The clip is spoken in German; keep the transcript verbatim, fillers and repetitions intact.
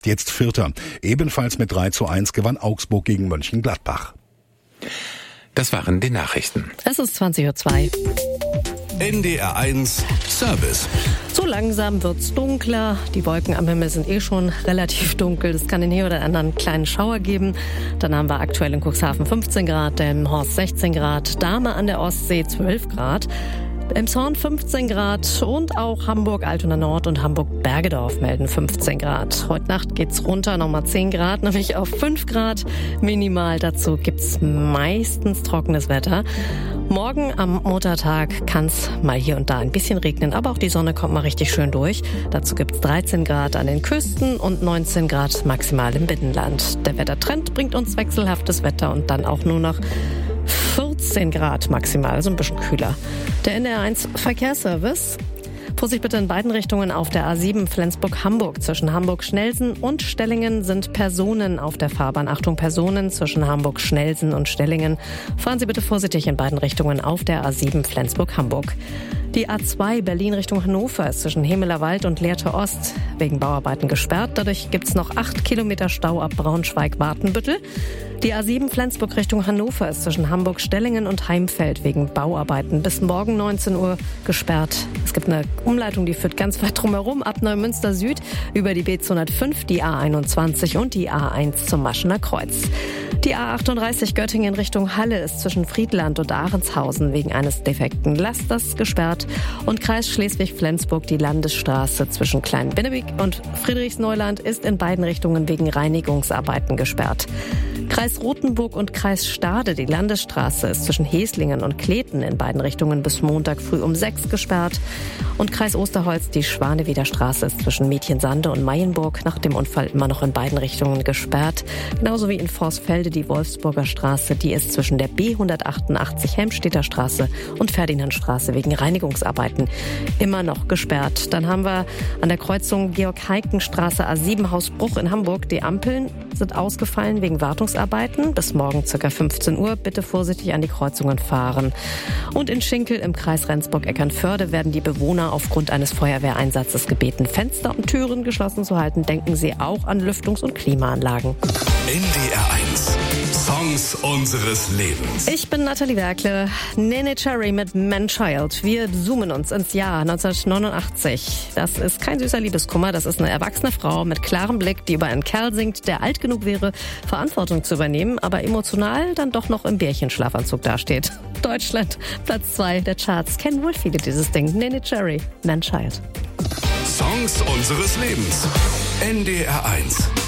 jetzt Vierter. Ebenfalls mit drei zu eins gewann Augsburg gegen Mönchengladbach. Das waren die Nachrichten. Es ist zwanzig Uhr zwei. N D R eins Service. So langsam wird's dunkler. Die Wolken am Himmel sind eh schon relativ dunkel. Es kann den hier oder anderen kleinen Schauer geben. Dann haben wir aktuell in Cuxhaven fünfzehn Grad, Delmenhorst sechzehn Grad, Dahme an der Ostsee zwölf Grad. Elmshorn fünfzehn Grad und auch Hamburg, Altona Nord und Hamburg-Bergedorf melden fünfzehn Grad. Heute Nacht geht's runter, nochmal zehn Grad, nämlich auf fünf Grad minimal. Dazu gibt's meistens trockenes Wetter. Morgen am Muttertag kann's mal hier und da ein bisschen regnen, aber auch die Sonne kommt mal richtig schön durch. Dazu gibt's dreizehn Grad an den Küsten und neunzehn Grad maximal im Binnenland. Der Wettertrend bringt uns wechselhaftes Wetter und dann auch nur noch vierzehn Grad maximal, also ein bisschen kühler. Der N D R eins Verkehrsservice. Vorsicht bitte in beiden Richtungen auf der A sieben Flensburg-Hamburg. Zwischen Hamburg-Schnelsen und Stellingen sind Personen auf der Fahrbahn. Achtung, Personen zwischen Hamburg-Schnelsen und Stellingen. Fahren Sie bitte vorsichtig in beiden Richtungen auf der A sieben Flensburg-Hamburg. Die A zwei Berlin Richtung Hannover ist zwischen Hemelerwald und Lehrte Ost wegen Bauarbeiten gesperrt. Dadurch gibt's noch acht Kilometer Stau ab Braunschweig-Wartenbüttel. Die A sieben Flensburg Richtung Hannover ist zwischen Hamburg-Stellingen und Heimfeld wegen Bauarbeiten bis morgen neunzehn Uhr gesperrt. Es gibt eine Umleitung, die führt ganz weit drumherum ab Neumünster Süd über die B zweihundertfünf, die A einundzwanzig und die A eins zum Maschener Kreuz. Die A achtunddreißig Göttingen Richtung Halle ist zwischen Friedland und Ahrenshausen wegen eines defekten Lasters gesperrt. Und Kreis Schleswig-Flensburg, die Landesstraße zwischen Klein-Bennewick und Friedrichsneuland ist in beiden Richtungen wegen Reinigungsarbeiten gesperrt. Kreis Rothenburg und Kreis Stade, die Landesstraße ist zwischen Heslingen und Kleten in beiden Richtungen bis Montag früh um sechs gesperrt. Und Kreis Osterholz, die Schwaneweder Straße ist zwischen Mädchensande und Mayenburg nach dem Unfall immer noch in beiden Richtungen gesperrt. Genauso wie in Vorsfelde die Wolfsburger Straße, die ist zwischen der B hundertachtundachtzig Helmstedter Straße und Ferdinandstraße wegen Reinigungsarbeiten immer noch gesperrt. Dann haben wir an der Kreuzung Georg-Heiken-Straße A sieben Hausbruch in Hamburg. Die Ampeln sind ausgefallen wegen Wartungsarbeiten. Bis morgen ca. fünfzehn Uhr bitte vorsichtig an die Kreuzungen fahren. Und in Schinkel im Kreis Rendsburg-Eckernförde werden die Bewohner aufgrund eines Feuerwehreinsatzes gebeten, Fenster und Türen geschlossen zu halten. Denken Sie auch an Lüftungs- und Klimaanlagen. N D R eins Songs unseres Lebens. Ich bin Nathalie Werkle, Nene Cherry mit Man Child. Wir zoomen uns ins Jahr neunzehnhundertneunundachtzig. Das ist kein süßer Liebeskummer, das ist eine erwachsene Frau mit klarem Blick, die über einen Kerl singt, der alt genug wäre, Verantwortung zu übernehmen, aber emotional dann doch noch im Bärchenschlafanzug dasteht. Deutschland, Platz zwei der Charts. Kennen wohl viele dieses Ding. Nene Cherry, Man Child. Songs unseres Lebens. N D R eins.